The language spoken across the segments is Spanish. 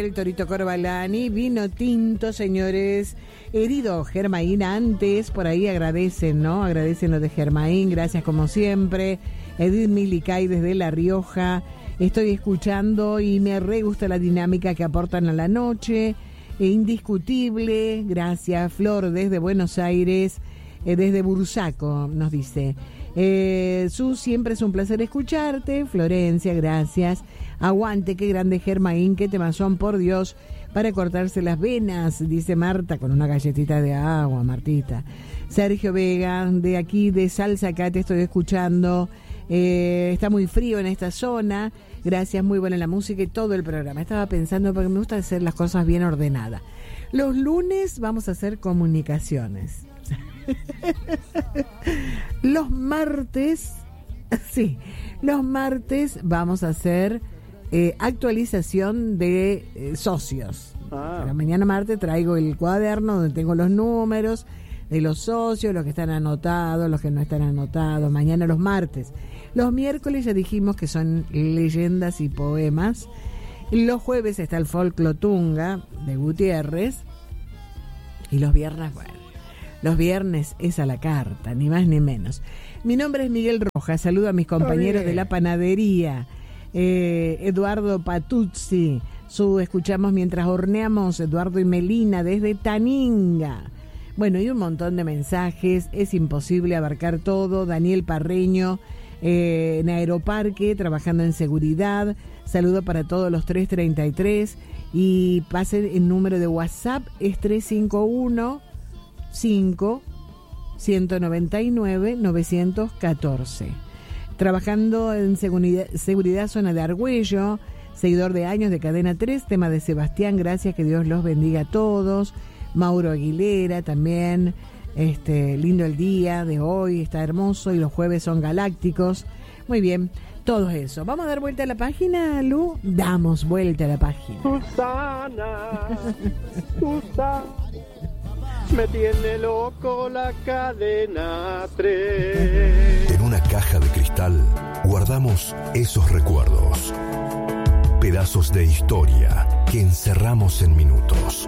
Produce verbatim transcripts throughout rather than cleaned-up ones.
El Torito Corbalani, vino tinto, señores. Herido Germain antes, por ahí agradecen, ¿no? Agradecen lo de Germain, gracias como siempre. Edith Milicay desde La Rioja. Estoy escuchando y me re gusta la dinámica que aportan a la noche. E indiscutible, gracias. Flor desde Buenos Aires, eh, desde Bursaco, nos dice. Eh, Su, siempre es un placer escucharte. Florencia, gracias. Aguante, qué grande Germain, qué temazón, por Dios, para cortarse las venas, dice Marta, con una galletita de agua, Martita. Sergio Vega, de aquí, de Salsa, acá te estoy escuchando. Eh, está muy frío en esta zona. Gracias, muy buena la música y todo el programa. Estaba pensando, porque me gusta hacer las cosas bien ordenadas. Los lunes vamos a hacer comunicaciones. Los martes, sí, los martes vamos a hacer eh, actualización de eh, socios. Ah. Para mañana martes traigo el cuaderno donde tengo los números de los socios, los que están anotados, los que no están anotados. Mañana los martes. Los miércoles ya dijimos que son leyendas y poemas. Los jueves está el Folclotunga de Gutiérrez. Y los viernes, bueno, los viernes es a la carta, ni más ni menos. Mi nombre es Miguel Rojas, saludo a mis compañeros de la panadería. Eh, Eduardo Patuzzi, su escuchamos mientras horneamos, Eduardo y Melina desde Taninga. Bueno, y un montón de mensajes, es imposible abarcar todo. Daniel Parreño, eh, en Aeroparque, trabajando en seguridad. Saludo para todos los tres treinta y tres. Y pasen el número de WhatsApp, es tres cinco uno, cinco, uno nueve nueve, nueve uno cuatro. Trabajando en seguridad, seguridad zona de Argüello, seguidor de años de Cadena tres, tema de Sebastián, gracias, que Dios los bendiga a todos. Mauro Aguilera también, este, lindo el día de hoy, está hermoso y los jueves son galácticos. Muy bien, todo eso. ¿Vamos a dar vuelta a la página, Lu? Damos vuelta a la página. Susana, Susana, me tiene loco la Cadena tres. En una caja de cristal guardamos esos recuerdos, pedazos de historia que encerramos en minutos.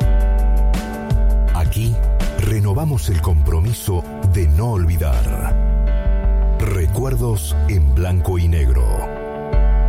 Aquí renovamos el compromiso de no olvidar. Recuerdos en blanco y negro.